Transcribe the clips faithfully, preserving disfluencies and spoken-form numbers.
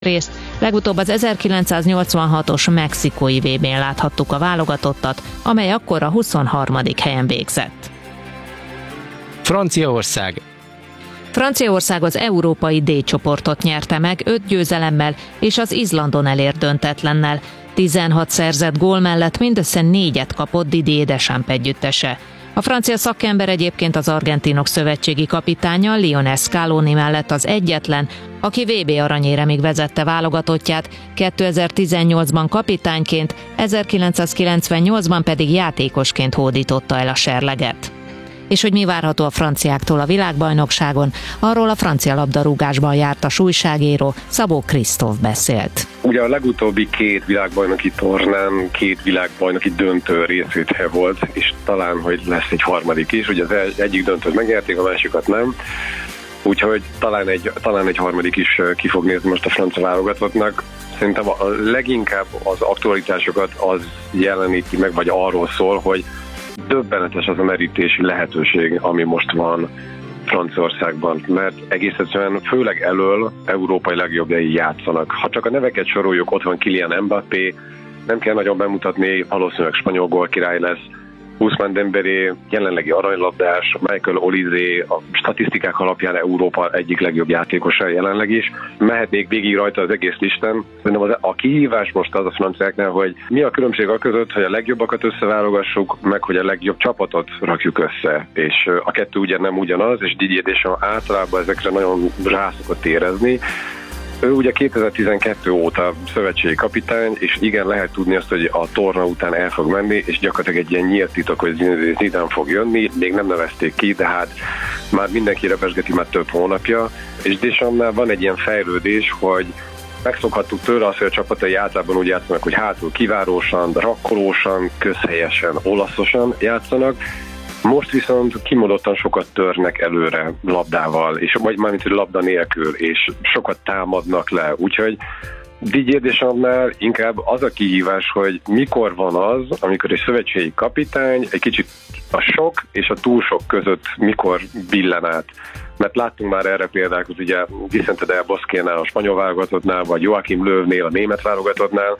részt, legutóbb az ezerkilencszáznyolcvanhatos mexikói vé bén láthattuk a válogatottat, amely akkor a huszonharmadik helyen végzett. Franciaország. Franciaország az európai D csoportot nyerte meg öt győzelemmel és az Izlandon elért döntetlennel. tizenhat szerzett gól mellett mindössze négyet kapott Didier Deschamps együttese. A francia szakember egyébként az argentinok szövetségi kapitánya Lionel Scaloni mellett az egyetlen, aki vé bé aranyéremig vezette válogatottját, kétezer-tizennyolcban kapitányként, ezerkilencszázkilencvennyolcban pedig játékosként hódította el a serleget. És hogy mi várható a franciáktól a világbajnokságon, arról a francia labdarúgásban jártas újságíró Szabó Krisztóf beszélt. Ugye a legutóbbi két világbajnoki tornán két világbajnoki döntő részvétel volt, és talán, hogy lesz egy harmadik is. Ugye az egyik döntőt megnyerték, a másikat nem. Úgyhogy talán egy, talán egy harmadik is ki fog nézni most a francia válogatottnak. Szerintem a leginkább az aktualitásokat az jeleníti meg, vagy arról szól, hogy döbbenetes az a merítési lehetőség, ami most van Franciaországban, mert egész egyszerűen főleg elől európai legjobbjai játszanak. Ha csak a neveket soroljuk, ott van Kylian Mbappé, nem kell nagyon bemutatni, valószínűleg spanyol gólkirály lesz, Ousmane Dembélé, jelenlegi aranylabdás, Michael Olise, a statisztikák alapján Európa egyik legjobb játékosa jelenleg is. Mehetnék végig rajta az egész listán. Szerintem az, a kihívás most az a franciáknál, hogy mi a különbség a között, hogy a legjobbakat összeválogassuk, meg hogy a legjobb csapatot rakjuk össze. És a kettő ugye nem ugyanaz, és Didier Deschamps általában ezekre nagyon rá szokott érezni. Ő ugye kétezer-tizenkettő óta szövetségi kapitány, és igen, lehet tudni azt, hogy a torna után el fog menni, és gyakorlatilag egy ilyen nyílt titok, hogy Zidane fog jönni, még nem nevezték ki, de hát már mindenki repesgeti már több hónapja, és Deschampsnál van egy ilyen fejlődés, hogy megszokhattuk tőle azt, hogy a csapatai általában úgy játszanak, hogy hátul kivárósan, rakkolósan, közhelyesen, olaszosan játszanak. Most viszont kimondottan sokat törnek előre labdával, és vagy mármint, hogy labda nélkül, és sokat támadnak le. Úgyhogy Didier Deschampsnál inkább az a kihívás, hogy mikor van az, amikor egy szövetségi kapitány egy kicsit a sok és a túl sok között mikor billen át. Mert láttunk már erre példákat, ugye Vicente del Bosquénál, a spanyol válogatottnál, vagy Joachim Löwnél, a német válogatottnál,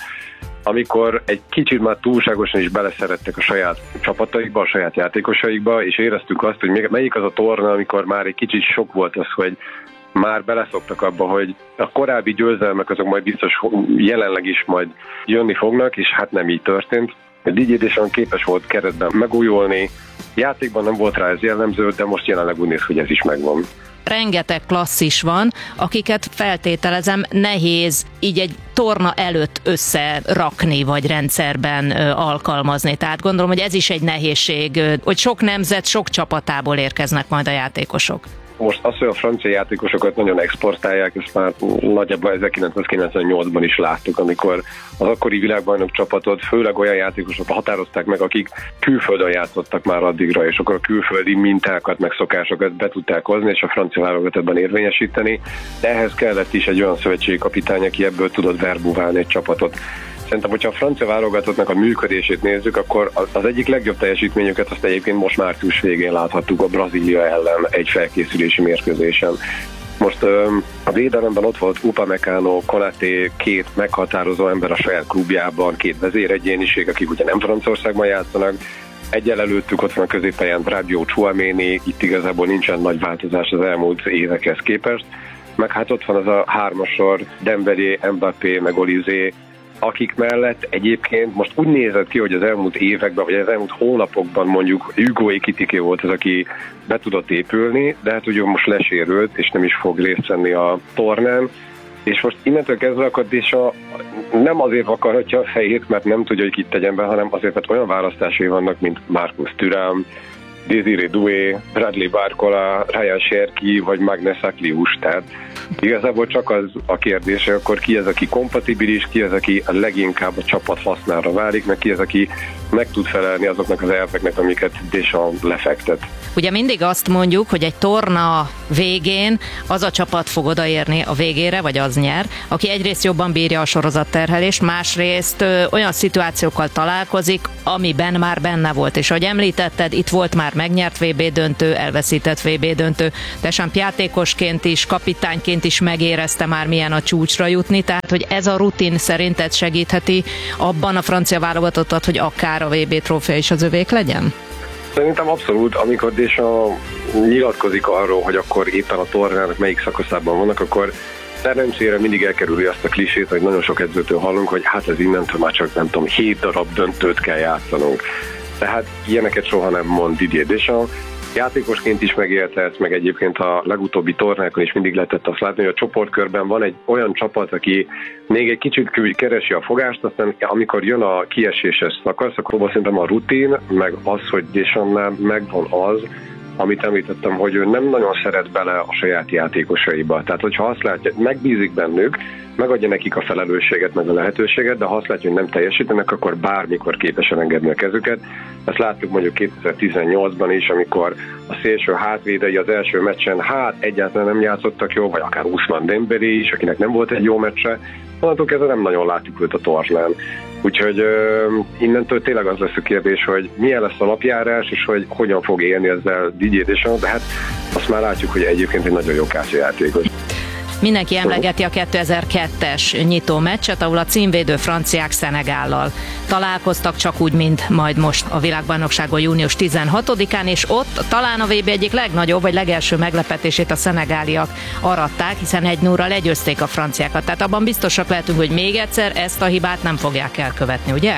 amikor egy kicsit már túlságosan is beleszerettek a saját csapataikba, a saját játékosaikba, és éreztük azt, hogy melyik az a torna, amikor már egy kicsit sok volt az, hogy már beleszoktak abba, hogy a korábbi győzelmek azok majd biztos jelenleg is majd jönni fognak, és hát nem így történt. Didier Deschamps képes volt keretben megújulni, játékban nem volt rá ez jellemző, de most jelenleg úgy néz, hogy ez is megvan. Rengeteg klasszis van, akiket feltételezem nehéz így egy torna előtt összerakni, vagy rendszerben ö, alkalmazni. Tehát gondolom, hogy ez is egy nehézség, ö, hogy sok nemzet, sok csapatából érkeznek majd a játékosok. Most az, hogy a francia játékosokat nagyon exportálják, ezt már nagyjából ezerkilencszázkilencvennyolcban is láttuk, amikor az akkori világbajnok csapatot főleg olyan játékosok határozták meg, akik külföldön játszottak már addigra, és akkor a külföldi mintákat, meg szokásokat be tudták hozni, és a francia válogatottban érvényesíteni. De ehhez kellett is egy olyan szövetségi kapitány, aki ebből tudott verbuválni egy csapatot. Szerintem, hogyha a francia válogatottnak a működését nézzük, akkor az egyik legjobb teljesítményüket azt egyébként most március végén láthattuk a Brazília ellen egy felkészülési mérkőzésen. Most a védelemben ott volt Upamecano, Konaté, két meghatározó ember a saját klubjában, két vezéregyéniség, akik ugye nem Franciaországban játszanak. Egyel előttük ott van a középpályán Radio Tchouaméni, itt igazából nincsen nagy változás az elmúlt évekhez képest. Meg hát ott van az a hármasor, Dembélé, Mbappé, meg Olise, akik mellett egyébként most úgy nézett ki, hogy az elmúlt években, vagy az elmúlt hónapokban mondjuk Hugo Ekitike volt az, aki be tudott épülni, de hát ugye most lesérült, és nem is fog részt venni a tornán. És most innentől kezdve akkor Deschamps nem azért vakarhatja a fejét, mert nem tudja, hogy kit tegyen be, hanem azért, mert olyan választásai vannak, mint Marcus Thuram, Désiré Doué, Bradley Barcola, Ryan Cherki vagy Magnus Aklius. Tehát igazából csak az a kérdés, hogy akkor ki az, aki kompatibilis, ki az, aki a leginkább a csapat hasznára válik, meg ki az, aki meg tud felelni azoknak az elveknek, amiket Deschamps lefektet. Ugye mindig azt mondjuk, hogy egy torna végén az a csapat fog odaérni a végére, vagy az nyer, aki egyrészt jobban bírja a sorozatterhelést, másrészt ö, olyan szituációkkal találkozik, amiben már benne volt. És ahogy említetted, itt volt már már megnyert vé bé döntő, elveszített vé bé döntő. Deschamps játékosként is, kapitányként is megérezte már, milyen a csúcsra jutni, tehát hogy ez a rutin szerinted segítheti abban a francia válogatottat, hogy akár a vé bé trófea is az övék legyen? Szerintem abszolút, amikor Deschamps nyilatkozik arról, hogy akkor éppen a tornának melyik szakaszában vannak, akkor szerencsére mindig elkerüli azt a klisét, hogy nagyon sok edzőtől hallunk, hogy hát ez innentől már csak nem tudom, hét darab döntőt kell játszanunk. Tehát ilyeneket soha nem mond Didier Deschamps. Játékosként is megélte ezt, meg egyébként a legutóbbi tornákon is mindig lehetett azt látni, hogy a csoportkörben van egy olyan csapat, aki még egy kicsit keresi a fogást, aztán amikor jön a kieséses szakasz, akkor szerintem a rutin, meg az, hogy Deschampsnál megvan az, amit említettem, hogy ő nem nagyon szeret bele a saját játékosaiba. Tehát, hogyha azt látja, megbízik bennük, megadja nekik a felelősséget, meg a lehetőséget, de ha azt látja, hogy nem teljesítenek, akkor bármikor képesen engedni a kezüket. Ezt láttuk mondjuk kétezer-tizennyolcban is, amikor a szélső hátvédei az első meccsen hát egyáltalán nem játszottak jó, vagy akár Ousmane Dembélé is, akinek nem volt egy jó meccse. Onnantól kezdve nem nagyon látjuk őt a tornán. Úgyhogy uh, innentől tényleg az lesz a kérdés, hogy milyen lesz a napjárás, és hogy hogyan fog élni ezzel Didier Deschamps, de hát azt már látjuk, hogy egyébként egy nagyon jó kártyajátékos. Mindenki emlegeti a kétezer-kettes nyitó meccset, ahol a címvédő franciák Szenegállal találkoztak, csak úgy, mint majd most a világbajnokságon június tizenhatodikán, és ott talán a vé bé egyik legnagyobb, vagy legelső meglepetését a szenegáliak aratták, hiszen egy nullra legyőzték a franciákat. Tehát abban biztosak lehetünk, hogy még egyszer ezt a hibát nem fogják elkövetni, ugye?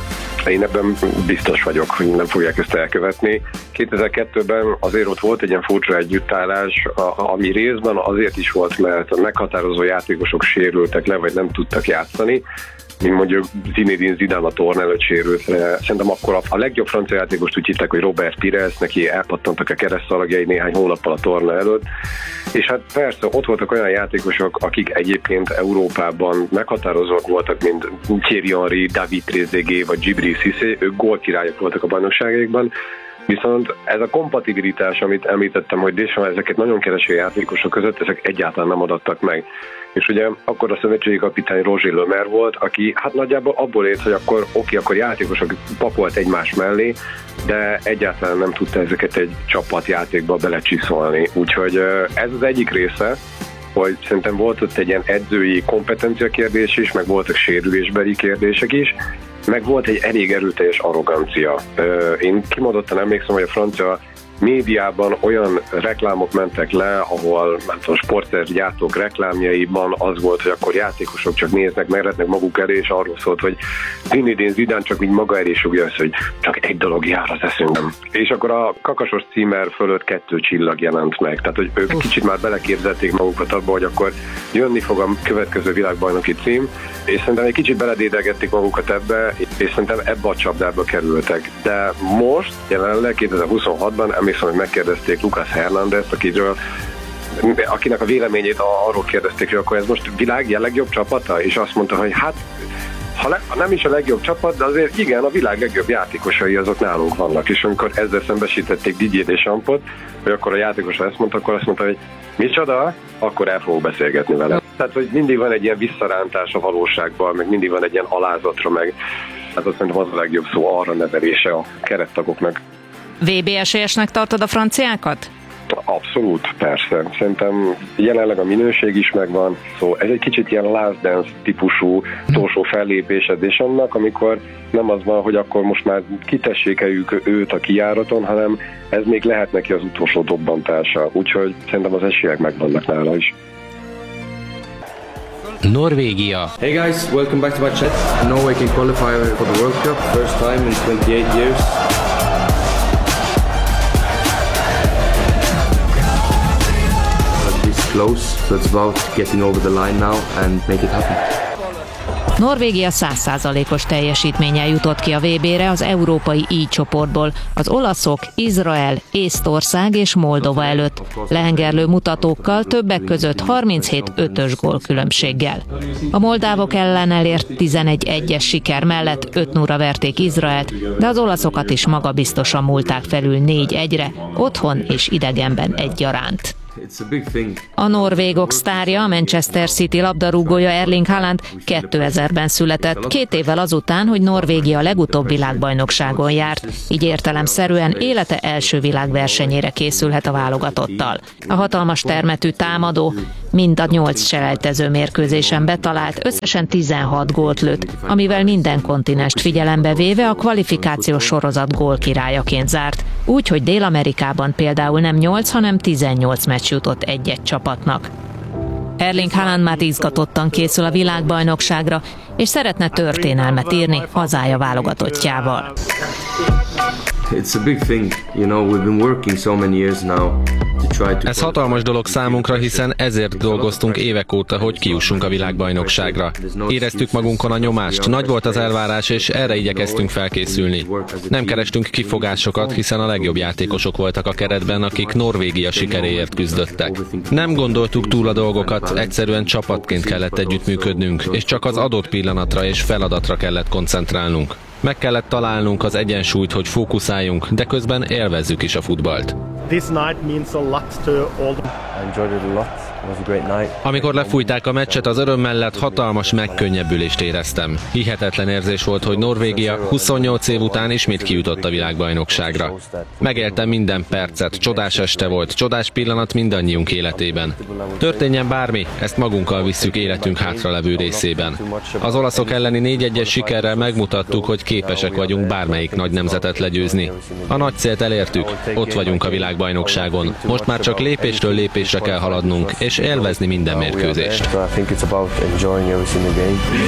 Én ebben biztos vagyok, hogy nem fogják ezt elkövetni. kétezer-kettőben azért ott volt egy ilyen furcsa együttállás, ami részben azért is volt, mert a meghatározó játékosok sérültek le, vagy nem tudtak játszani, mint mondjuk Zinedine Zidane a torna előtt sérült. Szerintem akkor a, a legjobb francia játékost úgy hittek, hogy Robert Pires, neki elpattantak a keresztszalagjai néhány hónappal a torna előtt. És hát persze, ott voltak olyan játékosok, akik egyébként Európában meghatározóak voltak, mint Thierry Henry, David Trezeguet vagy Djibril Cissé, ők gólkirályok voltak a bajnokságokban. Viszont ez a kompatibilitás, amit említettem, hogy Deschamps ezeket nagyon kereső játékosok között, ezek egyáltalán nem adattak meg. És ugye akkor a szövetségi kapitány Roger Le Maire volt, aki hát nagyjából abból élt, hogy akkor oké, akkor játékosok pakolt egymás mellé, de egyáltalán nem tudta ezeket egy csapatjátékba belecsiszolni. Úgyhogy ez az egyik része, hogy szerintem volt ott egy ilyen edzői kompetencia kérdés is, meg voltak sérülésbeli kérdések is, meg volt egy elég erőteljes arrogancia. Én kimondottan emlékszem, hogy a francia médiában olyan reklámok mentek le, ahol nem tudom, sportszergyártók reklámjaiban az volt, hogy akkor játékosok csak néznek, merednek maguk elé, és arról szólt, hogy Zinedine Zidane csak így maga elé sugja össze, hogy csak egy dolog jár az eszünkben. És akkor a kakasos címer fölött kettő csillag jelent meg. Tehát, hogy ők kicsit már beleképzelték magukat abba, hogy akkor jönni fog a következő világbajnoki cím, és szerintem egy kicsit beledédelgették magukat ebbe, és szerintem ebbe a csapdába kerültek. De most, jelenleg kétezer-huszonhatban emlékszem, hogy megkérdezték Lucas Hernandez-t, akiről, akinek a véleményét arról kérdezték, hogy akkor ez most világ legjobb csapata, és azt mondta, hogy hát ha, le, ha nem is a legjobb csapat, de azért igen, a világ legjobb játékosai azok nálunk vannak, és amikor ezzel szembesítették Didier Deschampsot, hogy akkor a játékos ezt mondta, akkor azt mondta, hogy micsoda, akkor el fogok beszélgetni vele. Tehát, hogy mindig van egy ilyen visszarántás a valóságban, meg mindig van egy ilyen alázatra, meg hát azt mondom, az a legjobb szó arra nevelése a kerettagoknak. vé bé esélyesnek tartod a franciákat? Abszolút, persze. Szerintem jelenleg a minőség is megvan, szóval ez egy kicsit ilyen last dance típusú utolsó fellépésed, és annak, amikor nem az van, hogy akkor most már kitessékeljük őt a kijáraton, hanem ez még lehet neki az utolsó dobbantása. Úgyhogy szerintem az esélyek megvannak nála is. Norvégia. Hey guys, welcome back to my chat. Norway can qualify for the World Cup, first time in twenty-eight years. Close, so it's about getting over the line now and make it happen. Norvégia száz százalékos teljesítménnyel jutott ki a vé bére az európai I csoportból, az olaszok, Izrael, Észtország és Moldova előtt, lehengerlő mutatókkal, többek között harminchét ötös gólkülönbséggel. A moldávok ellen elért tizenegy egyes siker mellett öt nullra verték Izraelt, de az olaszokat is magabiztosan múlták felül négy egyre, otthon és idegenben egyaránt. A norvégok sztárja, a Manchester City labdarúgója Erling Haaland kétezerben született, két évvel azután, hogy Norvégia legutóbb világbajnokságon járt, így értelemszerűen élete első világversenyére készülhet a válogatottal. A hatalmas termetű támadó mind a nyolc selejtező mérkőzésen betalált, összesen tizenhat gólt lőtt, amivel minden kontinenst figyelembe véve a kvalifikációs sorozat gólkirályaként zárt, úgy, hogy Dél-Amerikában például nem nyolc, hanem tizennyolc meccs jutott egy-egy csapatnak. Erling Haaland már izgatottan készül a világbajnokságra, és szeretne történelmet írni hazája válogatottjával. It's a big thing, you know, we've been working so many years now. Ez hatalmas dolog számunkra, hiszen ezért dolgoztunk évek óta, hogy kijussunk a világbajnokságra. Éreztük magunkon a nyomást, nagy volt az elvárás, és erre igyekeztünk felkészülni. Nem kerestünk kifogásokat, hiszen a legjobb játékosok voltak a keretben, akik Norvégia sikeréért küzdöttek. Nem gondoltuk túl a dolgokat, egyszerűen csapatként kellett együttműködnünk, és csak az adott pillanatra és feladatra kellett koncentrálnunk. Meg kellett találnunk az egyensúlyt, hogy fókuszáljunk, de közben élvezzük is a futballt. Amikor lefújták a meccset, az öröm mellett hatalmas megkönnyebbülést éreztem. Hihetetlen érzés volt, hogy Norvégia huszonnyolc év után ismét kijutott a világbajnokságra. Megéltem minden percet, csodás este volt, csodás pillanat mindannyiunk életében. Történjen bármi, ezt magunkkal visszük életünk hátralevő részében. Az olaszok elleni négy egyes sikerrel megmutattuk, hogy képesek vagyunk bármelyik nagy nemzetet legyőzni. A nagy célt elértük, ott vagyunk a világbajnokságon. Most már csak lépésről lépésre kell haladnunk, és élvezni minden mérkőzést.